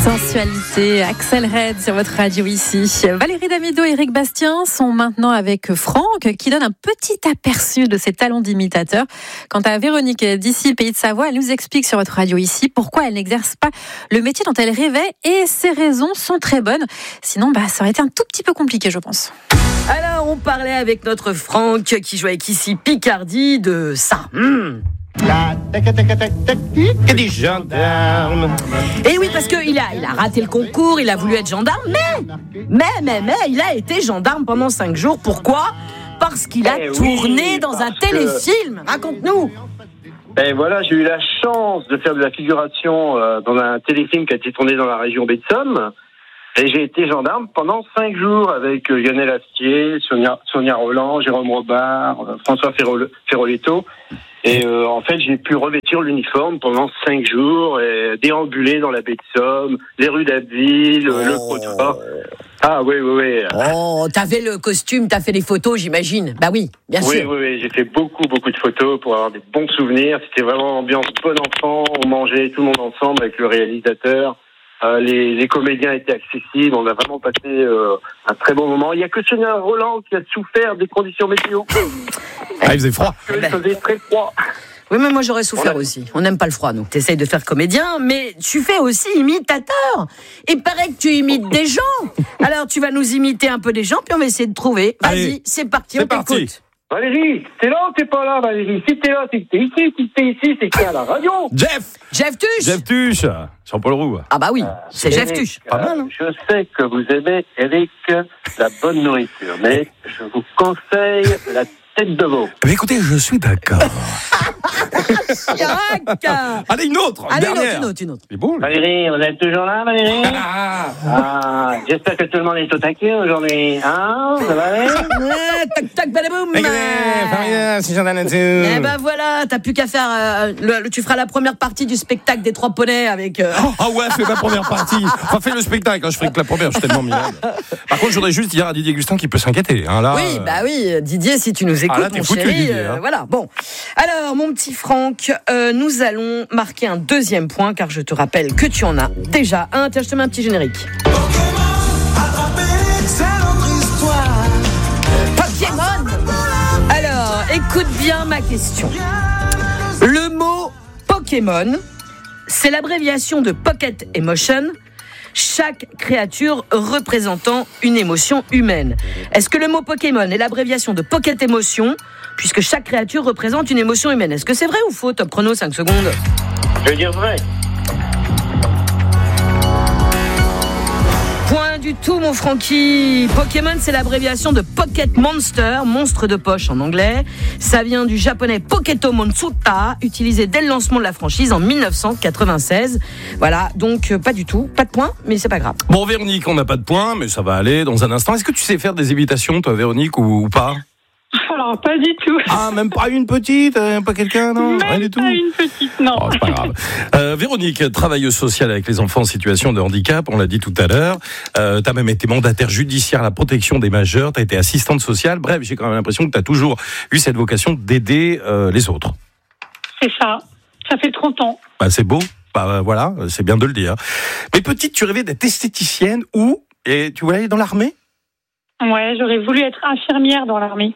Sensualité, Axel Red sur votre radio ici. Valérie Damido et Eric Bastien sont maintenant avec Franck qui donne un petit aperçu de ses talents d'imitateur. Quant à Véronique d'ici, Pays de Savoie, elle nous explique sur votre radio ici pourquoi elle n'exerce pas le métier dont elle rêvait et ses raisons sont très bonnes. Sinon, ça aurait été un tout petit peu compliqué, je pense. Alors, on parlait avec notre Franck qui joue avec ici Picardie de ça. Et des gendarmes. Et oui, parce qu'il a raté le concours, il a voulu être gendarme, mais il a été gendarme pendant 5 jours. Pourquoi ? Parce qu'il a tourné dans un téléfilm. Raconte-nous. Et voilà, j'ai eu la chance de faire de la figuration dans un téléfilm qui a été tourné dans la région baie de Somme. Et j'ai été gendarme pendant 5 jours avec Lionel Astier, Sonia Roland, Jérôme Robart, François Ferroletto. Et en fait, j'ai pu revêtir l'uniforme pendant 5 jours et déambuler dans la baie de Somme, les rues d'Abbeville, le Crotoy. Ah oui. Oh, t'avais le costume, t'as fait les photos, j'imagine. Bah oui, bien sûr. Oui, j'ai fait beaucoup de photos pour avoir des bons souvenirs. C'était vraiment ambiance bon enfant. On mangeait tout le monde ensemble avec le réalisateur. Les comédiens étaient accessibles. On a vraiment passé un très bon moment. Il n'y a que Sonia Roland qui a souffert des conditions météo. Ah, il faisait froid. Il faisait très froid. Oui, mais moi j'aurais souffert aussi. On n'aime pas le froid, nous. T'essayes de faire comédien, mais tu fais aussi imitateur. Il paraît que tu imites des gens. Alors tu vas nous imiter un peu des gens, puis on va essayer de trouver. Vas-y, allez, c'est parti, on t'écoute. Valérie, t'es là ou t'es pas là, Valérie? Si t'es là, c'est que t'es ici. Si t'es ici, c'est que t'es à la radio. Jeff Tuche. Jean-Paul Roux. Ah bah oui, c'est Jeff Tuche. Pas mal, hein. Je sais que vous aimez, Eric, la bonne nourriture, mais je vous conseille la tête de veau. Mais écoutez, je suis d'accord. Allez, une autre. Une autre. C'est bon, là. Valérie, vous êtes toujours là, Valérie? J'espère que tout le monde est au taquet aujourd'hui. Hein? Ça va aller? Tac, badaboum. C'est gendarme là-dessus. Eh ben voilà, t'as plus qu'à faire. Tu feras la première partie du spectacle des 3 poneys avec. Ah ouais, fais ma première partie. Enfin, fais le spectacle. Je ferai que la première, je suis tellement minable. Par contre, je voudrais juste dire à Didier Gustin qu'il peut s'inquiéter. Hein, là, oui, Didier, si tu nous écoutes, là, mon foutu, chéri. Didier, hein. Voilà, bon. Alors, mon petit Franck, nous allons marquer un 2e point, car je te rappelle que tu en as déjà un. Tiens, je te mets un petit générique. Pokémon. Alors, écoute bien ma question. Le mot Pokémon, c'est l'abréviation de Pocket Emotion, chaque créature représentant une émotion humaine. Est-ce que le mot Pokémon est l'abréviation de Pocket Emotion, puisque chaque créature représente une émotion humaine? Est-ce que c'est vrai ou faux? Top chrono, 5 secondes. Je veux dire vrai. Point du tout, mon Francky. Pokémon, c'est l'abréviation de Pocket Monster, monstre de poche en anglais. Ça vient du japonais Poketo Monsuta, utilisé dès le lancement de la franchise en 1996. Voilà, donc pas du tout, pas de point, mais c'est pas grave. Bon, Véronique, on n'a pas de point, mais ça va aller dans un instant. Est-ce que tu sais faire des imitations, toi, Véronique, ou pas? Alors, pas du tout. Ah, même pas une petite, pas quelqu'un, non? Rien du tout. Pas une petite, non. Oh, c'est pas grave. Véronique, travailleuse sociale avec les enfants en situation de handicap, on l'a dit tout à l'heure. T'as même été mandataire judiciaire à la protection des majeurs, t'as été assistante sociale. Bref, j'ai quand même l'impression que t'as toujours eu cette vocation d'aider les autres. C'est ça. Ça fait 30 ans. Bah, c'est beau. Bah, voilà, c'est bien de le dire. Mais petite, tu rêvais d'être esthéticienne et tu voulais aller dans l'armée? Ouais, j'aurais voulu être infirmière dans l'armée.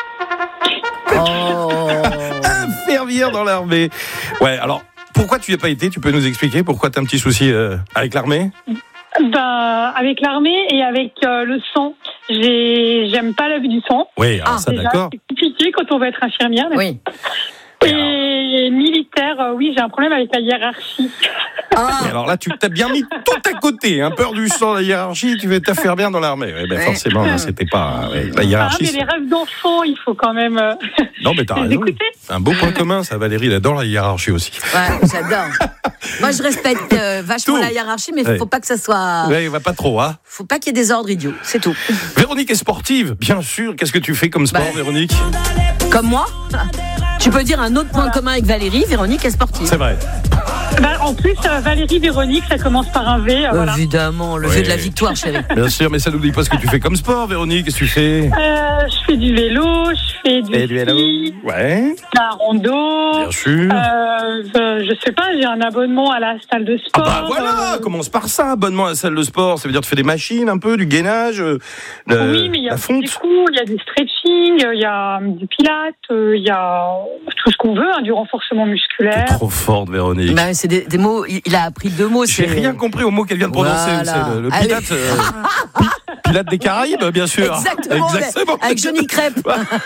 Infirmière dans l'armée. Ouais, alors, pourquoi tu n'y as pas été? Tu peux nous expliquer pourquoi tu as un petit souci avec l'armée? Avec l'armée et avec le sang. J'aime pas la vue du sang. Oui, alors ça, déjà, d'accord. C'est compliqué quand on veut être infirmière. Oui. Et militaire, oui, j'ai un problème avec la hiérarchie. Et alors là, tu t'as bien mis tout à côté, hein, peur du sang, la hiérarchie, tu vas te faire bien dans l'armée. Ouais, ben forcément, c'était pas la hiérarchie. Mais les rêves d'enfant, il faut quand même. Non, mais t'as raison. C'est un beau point commun, ça. Valérie, elle adore la hiérarchie aussi. Ouais, j'adore. Moi, je respecte vachement la hiérarchie, mais il faut pas que ça soit. Ouais, va pas trop, hein. Faut pas qu'il y ait des ordres idiots, c'est tout. Véronique est sportive, bien sûr. Qu'est-ce que tu fais comme sport, Véronique? Comme moi. Tu peux dire un autre point commun avec Valérie, Véronique est sportive. C'est vrai. En plus, Valérie Véronique, ça commence par un V. Voilà. Évidemment, le V de la victoire, chérie. Bien sûr, mais ça n'oublie pas ce que tu fais comme sport, Véronique. Qu'est-ce que tu fais? Je fais du vélo, je fais du ski, Ouais. la rando. Bien sûr. Je sais pas, j'ai un abonnement à la salle de sport. Ah bah voilà, commence par ça, abonnement à la salle de sport. Ça veut dire que tu fais des machines un peu, du gainage, oui, mais il y a la fonte. des cours, il y a du stretching, il y a du pilates, il y a tout ce qu'on veut, du renforcement musculaire. T'es trop forte, Véronique. Bah, c'est des mots, il a appris 2 mots. J'ai rien compris au mot qu'elle vient de prononcer. Voilà. C'est le pilate. Pilate des Caraïbes, bien sûr. Exactement. Avec Johnny Crêpe.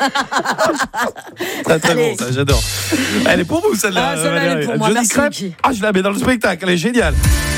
Très bon, ça, j'adore. Elle est pour vous, celle-là. Ah, celle-là, elle est pour moi. Johnny Merci, Crêpe. Mickey. Ah, je la mets dans le spectacle, elle est géniale.